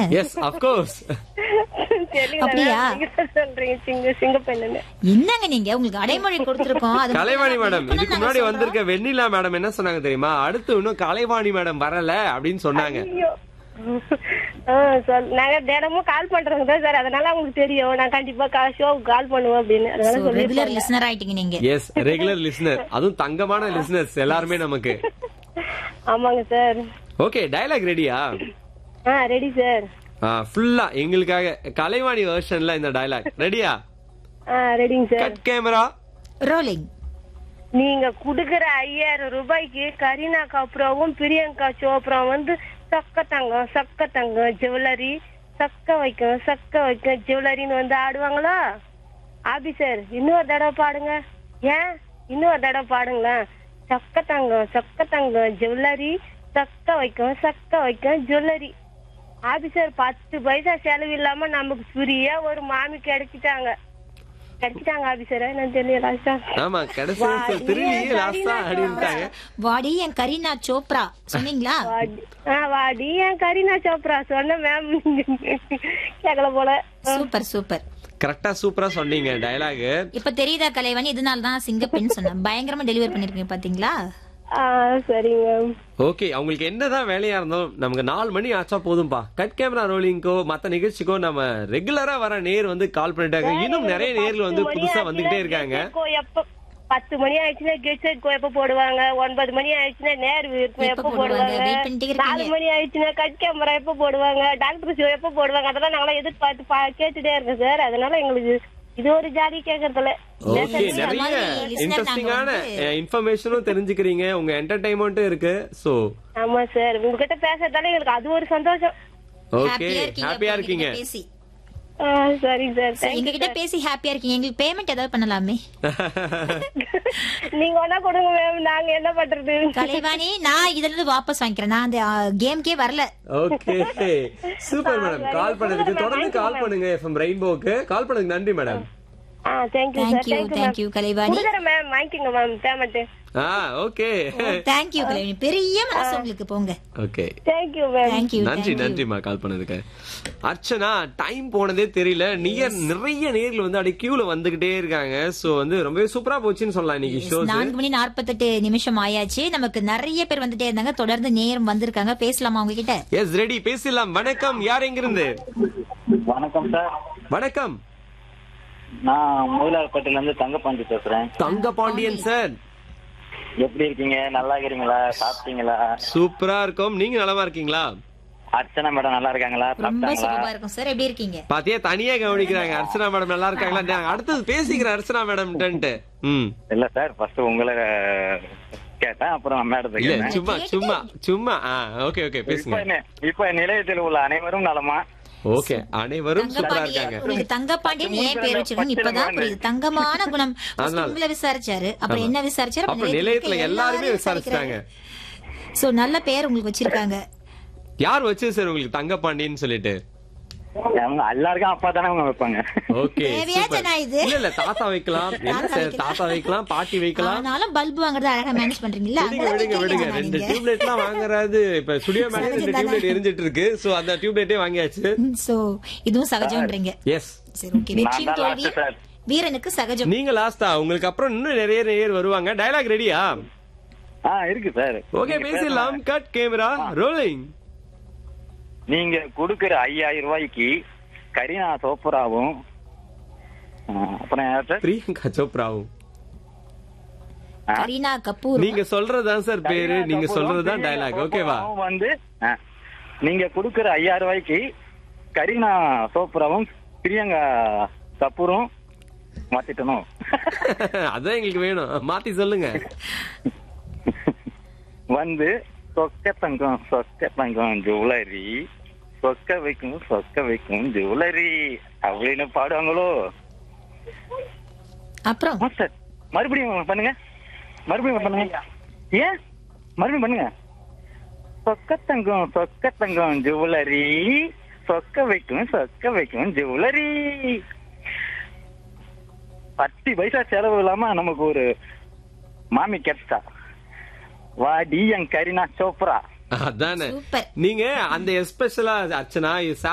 Yes of course. அப்படியா? சொல்றீங்க சிங்க பெண்ணு. என்னங்க நீங்க உங்களுக்கு அடைமொழி கொடுத்திருக்கோம். அது கலைவாணி மேடம் இதுக்கு முன்னாடி வந்திருக்க வெண்ணிலா மேடம் என்ன சொன்னாங்க தெரியுமா? அடுத்து இன்னும் கலைவாணி மேடம் வரல அப்படின்னு சொன்னாங்க. நாங்க தினமும் கால் பண்றோங்க தான் சார், அதனால உங்களுக்கு தெரியும் நான் கண்டிப்பா ஷோவுக்கு கால் பண்ணுவோம் அப்படின்னு. அதனால ரெகுலர் லிசனர் ஆயிட்டீங்க நீங்க. எஸ் ரெகுலர் லிசனர், அதுவும் தங்கமான லிசனர்ஸ் எல்லாருமே நமக்கு. ஆமாங்க சார். ஓகே டயலாக் ரெடியா? Ready sir. ஃபுல்லா எங்களுக்காக கலைவாணி வெர்ஷன்ல இந்த டயலாக் ரெடியா? ரெடிங்க சார். Cut camera rolling. நீங்க குடுக்கற 5000 ரூபாய்க்கு கரீனா கபூராவும் பிரியங்கா சோப்ராவும் வந்து சக்க தங்கம் ஜுவல்லரி சக்க வைக்க ஜுவல்லரின்னு வந்து ஆடுவாங்களா? ஆபீசர் இன்னொரு தடவை பாடுங்க. ஏன் இன்னொரு தடவை பாடுங்களேன். சக்க தங்கம் ஜுவல்லரி சக்க வைக்க ஜுவல்லரி. ஆபீசர் 10 பைசா செலவு இல்லாம நமக்கு ஃப்ரீயா ஒரு மாமி கிடைச்சிட்டாங்க ஆபீசர். நான் தெரியல லாஸ்டா. ஆமா கடைசி திரும்பி லாஸ்டா அடிட்டாங்க. வாடி என் கரீனா சோப்ரா சொன்னீங்களா? வாடி என் கரீனா சோப்ரா சொன்ன மேம் கேக்கல போல. Super super. கரெக்டா சூப்பரா சொன்னீங்க டயலாக். இப்ப தெரியுதா கலைவாணி? இதனால தான் சிங்க பெண் சொன்னேன். பயங்கரமா டெலிவரி பண்ணிருக்கீங்க பாத்தீங்களா? சரிங்க. ஓகே அவங்களுக்கு என்னதான் வேலையா இருந்தோம் நமக்கு 4 மணி ஆச்சா போதும்பா. கட் கேமரா ரோலிங்கோ மத்த நிகழ்ச்சிக்கோ நம்ம ரெகுலரா வர நேர் வந்து கால் பண்ணிட்டாங்க. இன்னும் நிறைய நேர்ல வந்து புதுசா வந்துகிட்டே இருக்காங்க. 10 மணி ஆயிடுச்சுன்னா கெட்செட் எப்ப போடுவாங்க, 9 மணி ஆயிடுச்சுன்னா நேர் எப்ப போடுவாங்க, 4 மணி ஆயிடுச்சுன்னா கட் கேமரா எப்ப போடுவாங்க, டாக்டர் ஷோ எப்ப போடுவாங்க, அதெல்லாம் நாங்களாம் எதிர்பார்த்து கேட்டுட்டே இருக்கோம் சார். அதனால எங்களுக்கு இது ஒரு ஜாலி கேக்குறதுல. ஓகே நிறைய இன்ட்ரெஸ்டிங்கான இன்ஃபர்மேஷனும் தெரிஞ்சுக்கிறீங்க, உங்க என்டர்டைன்மெண்ட்டும் இருக்கு. சோ ஆமா சார் உங்ககிட்ட பேசுறதால எங்களுக்கு அது ஒரு சந்தோஷம். ஓகே ஹாப்பியா இருக்கீங்க. சரி சார் எங்க கிட்ட பேசி ஹாப்பியா இருக்கீங்க. எங்களுக்கு பேமெண்ட் ஏதாவது பண்ணலாமே? நீங்க ஒண்ணா கொடுங்க மேம், நாங்க என்ன பண்றது? கலைவாணி நான் இதுல இருந்து வாபஸ் வாங்கிக்கிறேன். நான் அந்த கேம்க்கே வரல. Okay super madam. கால் பண்ணதுக்கு தொடர்ந்து கால் பண்ணுங்க. எஃப்எம் ரெயின்போக்கு கால் பண்ணதுக்கு நன்றி madam. Thank you Kalaivani. Ma'am வாங்கிக்கங்க ma'am payment. Okay thank you Kalaivani. பெரிய மனசு உங்களுக்கு போங்க. Okay thank you ma'am. நன்றிமா கால் பண்ணதுக்கு. அர்ச்சனா டைம் போனதே தெரியல. நிறைய நேர்ல வந்து அப்படியே கியூல வந்துகிட்டே இருக்காங்க. சோ வந்து ரொம்பவே சூப்பரா போச்சுன்னு சொல்லலாம் இன்னைக்கு ஷோ. 4 மணி 48 நிமிஷம் ஆயாச்சு. நமக்கு நிறைய பேர் வந்துட்டே இருந்தாங்க. தொடர்ந்து நேரம் வந்திருக்காங்க. பேசலாமா அவங்க கிட்ட? எஸ் ரெடி பேசலாம். வணக்கம் யார் எங்க இருந்து? வணக்கம் சார். வணக்கம் நான் மயிலாடுதுறையில இருந்து தங்கபாண்டி பேசுறேன். தங்கபாண்டியன் சார் எப்படி இருக்கீங்க? நல்லா இருக்கீங்களா? சாப்பிட்டீங்களா? சூப்பரா இருக்கும். நீங்க நலமா இருக்கீங்களா? அர்ச்சனா மேடம் நல்லா இருக்காங்களா? ரொம்ப சூப்பரா இருக்கும் சார். எப்படி இருக்கீங்க? பாத்தியா தனியா கவனிக்கிறாங்க. அர்ச்சனா மேடம் நல்லா இருக்காங்களா? அடுத்தது பேசிக்கிறேன் அர்ச்சனா மேடம். இல்ல சார் ஃபர்ஸ்ட் உங்களை கேட்டேன், அப்புறம் மேடத்துக்கு இல்ல சும்மா ஓகே பேசுங்க. இப்ப நிலையத்தில் உள்ள அனைவரும் நலமா? ஓகே அனைவரும் சூப்பரா இருக்காங்க. தங்கபாண்டியன் ஏன் பேர் வச்சிருக்கோம் இப்பதான் புரியுது. தங்கமான குணம். உங்களை விசாரிச்சாரு, அப்புறம் என்ன விசாரிச்சாரு, அப்புறம் நிலையத்துல எல்லாருமே விசாரிச்சாங்க. சோ நல்ல பேர் உங்களுக்கு வச்சிருக்காங்க. யார் வச்சது சார் உங்களுக்கு தங்கபாண்டியன் சொல்லிட்டு? எல்லாருக்கும் அப்பா தானே அவங்க வைப்பாங்க. ஓகே இல்ல தாத்தா வைக்கலாம், தாத்தா வைக்கலாம், பாட்டி வைக்கலாம். ஆனாலும் பல்பு வாங்குறது அழகா மேனேஜ் பண்றீங்களா? விடுங்க 2 டியூப்லைட் எல்லாம் வாங்குறது. இப்ப ஸ்டுடியோ மேலே 2 டியூப்லைட் எரிஞ்சிட்டு இருக்கு. சோ அந்த டியூப்லைட்டே வாங்கியாச்சு. சோ இதுவும் சகஜம்ன்றீங்க. எஸ் சரி ஓகே. வெற்றியும் தோல்வி வீரனுக்கு சகஜம். நீங்க லாஸ்டா, உங்களுக்கு அப்புறம் இன்னும் நிறைய நேர் வருவாங்க. டயலாக் ரெடியா? இருக்கு சார். ஓகே பேசலாம். Cut camera rolling. நீங்க கொடுக்கற 5000 ரூபாய்க்கு கரீனா சோப்ராவும் அப்புறம் பிரியங்கா சோப்ராவும் கரீனா கபூர் நீங்க சொல்றதுதான் சார் பேரு, நீங்க சொல்றதுதான் டயலாக். ஓகேவா? வந்து நீங்க கொடுக்கற 5000 ரூபாய்க்கு கரீனா சோப்ராவும் பிரியங்கா கபூரும் மாத்திட்டணும். அதான் எங்களுக்கு வேணும், மாத்தி சொல்லுங்க. வந்து சொக்க தங்கம் ஜுவல்லரி சொக்க வைக்கும் ஜுவல்லரி அப்படின்னு பாடுவாங்களோ? அப்புறம் மறுபடியும் பண்ணுங்க. ஏன் மறுபடியும் பண்ணுங்க. சொக்க தங்கம் ஜுவல்லரி சொக்க வைக்கும் ஜுவல்லரி. 10 பைசா செலவு இல்லாம நமக்கு ஒரு மாமி கிடைச்சா. வாடி என் கரீனா சோப்ரா. அதானே நீங்க அந்த எஸ்பெஷலா அர்ச்சனா